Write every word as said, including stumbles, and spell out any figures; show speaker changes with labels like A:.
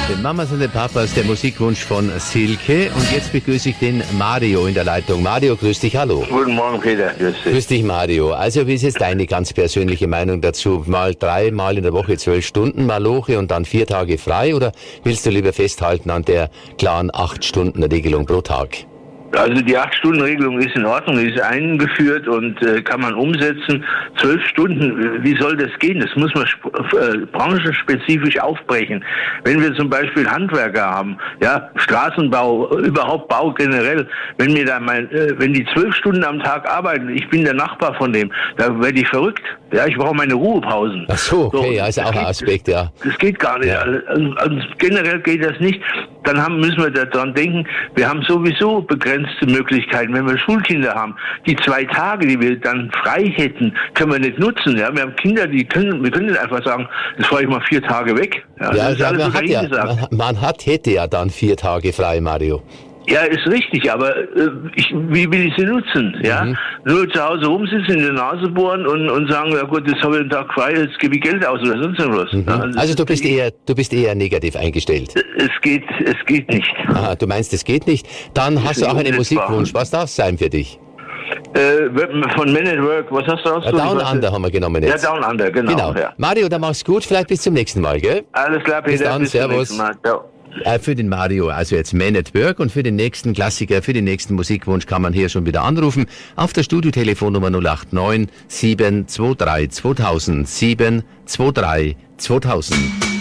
A: Den Mamas und den Papas, der Musikwunsch von Silke. Und jetzt begrüße ich den Mario in der Leitung. Mario, grüß dich, hallo.
B: Guten Morgen, Peter. Grüß dich.
A: Grüß dich, Mario. Also, wie ist jetzt deine ganz persönliche Meinung dazu? Mal dreimal in der Woche zwölf Stunden Maloche und dann vier Tage frei? Oder willst du lieber festhalten an der klaren acht Stunden Regelung pro Tag?
B: Also die acht-Stunden-Regelung ist in Ordnung, die ist eingeführt und äh, kann man umsetzen. Zwölf Stunden, wie soll das gehen? Das muss man sp- äh, branchenspezifisch aufbrechen. Wenn wir zum Beispiel Handwerker haben, ja, Straßenbau, überhaupt Bau generell, wenn mir da mein, äh, wenn die zwölf Stunden am Tag arbeiten, ich bin der Nachbar von dem, da werde ich verrückt. Ja, ich brauche meine Ruhepausen.
A: Ach so, okay,
B: so,
A: also auch ein Aspekt, ja.
B: Das geht gar nicht.
A: Ja.
B: Also, also generell geht das nicht. Dann haben, müssen wir daran denken, wir haben sowieso begrenzte Möglichkeiten. Wenn wir Schulkinder haben, die zwei Tage, die wir dann frei hätten, können wir nicht nutzen. Ja, wir haben Kinder, die können, wir können nicht einfach sagen, das fahre ich mal vier Tage weg. Ja,
A: Ja,
B: das ist
A: ja,
B: alles
A: man, hat ja man, man hat, hätte ja dann vier Tage frei, Mario.
B: Ja, ist richtig, aber äh, ich, wie will ich sie nutzen? Ja,
A: Mhm.
B: nur zu Hause rumsitzen, in die Nase bohren und, und sagen, ja gut, jetzt habe ich einen Tag frei, jetzt gebe ich Geld aus oder sonst irgendwas.
A: Mhm.
B: Ja,
A: Also du bist eher, du bist eher negativ eingestellt.
B: Es geht, es geht nicht.
A: Aha, du meinst, es geht nicht? Dann hast du auch einen
B: unlösbar.
A: Musikwunsch. Was darf es sein für dich?
B: Äh, von Men at Work, was hast du
A: Ja,
B: ausgesucht?
A: Down
B: Was-
A: Under haben wir genommen
B: Ja,
A: jetzt.
B: Down Under, genau.
A: Genau.
B: Ja.
A: Mario, dann mach's gut. Vielleicht bis zum nächsten Mal, gell?
B: Alles klar,
A: Bis
B: Peter.
A: dann,
B: Bis zum
A: servus.
B: nächsten Mal. Ciao.
A: Äh, für den Mario, also jetzt Man at Work, und für den nächsten Klassiker, für den nächsten Musikwunsch kann man hier schon wieder anrufen auf der Studiotelefonnummer null acht neun sieben zwei drei zweitausend sieben zwei drei zweitausend.